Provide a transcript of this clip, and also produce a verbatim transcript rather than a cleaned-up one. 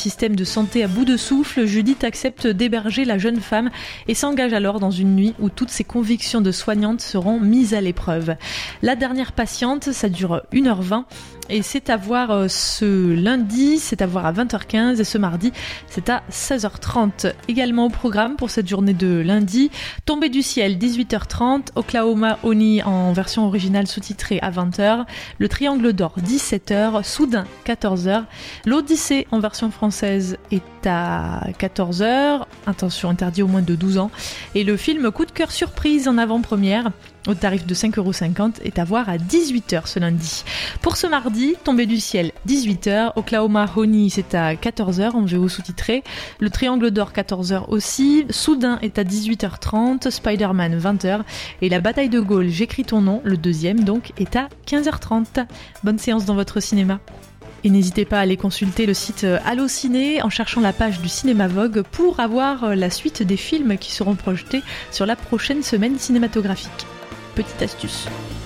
système de santé à bout de souffle, Judith accepte d'héberger la jeune femme et s'engage alors dans une nuit où toutes ses convictions de soignante seront mises à l'épreuve. La dernière patiente, ça dure une heure vingt et c'est à voir ce lundi, c'est à voir à vingt heures quinze et ce mardi, c'est à seize heures trente. Également au programme pour cette journée de lundi, Tombée du ciel, dix-huit heures trente, Oklahoma Honey en version originale sous-titrée à vingt heures, Le Triangle d'or, dix-sept heures, Soudain, quatorze heures, L'Odyssée en version française est à quatorze heures, attention, interdit au moins de douze ans, et le film Coup de cœur surprise en avant-première, au tarif de cinq euros cinquante, est à voir à dix-huit heures ce lundi. Pour ce mardi, Tombée du ciel, dix-huit heures, Oklahoma Honey, c'est à quatorze heures en V O sous-titré, Le Triangle d'or, quatorze heures aussi, Soudain est à dix-huit heures trente, Spider-Man, vingt heures, et La bataille de Gaulle, J'écris ton nom, le deuxième donc, est à quinze heures trente. Bonne séance dans votre cinéma. Et n'hésitez pas à aller consulter le site Allociné en cherchant la page du Cinéma Vogue pour avoir la suite des films qui seront projetés sur la prochaine semaine cinématographique. Petite astuce.